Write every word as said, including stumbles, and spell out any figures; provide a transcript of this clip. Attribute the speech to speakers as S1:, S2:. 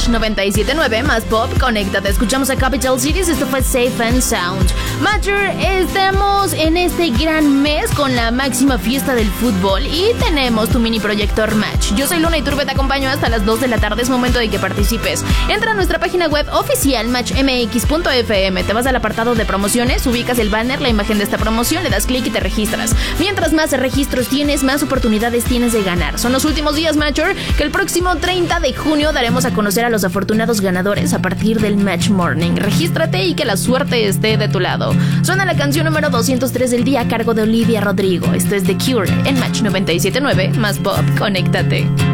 S1: Match noventa y siete punto nueve más pop, conéctate. Escuchamos a Capital Cities, esto fue Safe and Sound. Matcher, estamos en este gran mes con la máxima fiesta del fútbol y tenemos tu mini proyector Match. Yo soy Luna Iturbe, te acompaño hasta las dos de la tarde, es momento de que participes. Entra a nuestra página web oficial match m x punto f m, te vas al apartado de promociones, ubicas el banner, la imagen de esta promoción, le das clic y te registras. Mientras más registros tienes, más oportunidades tienes de ganar. Son los últimos días, Matcher, que el próximo treinta de junio daremos a conocer a los afortunados ganadores a partir del Match Morning. Regístrate y que la suerte esté de tu lado. Suena la canción número doscientos tres del día a cargo de Olivia Rodrigo. Esto es The Cure en Match noventa y siete punto nueve más pop, conéctate.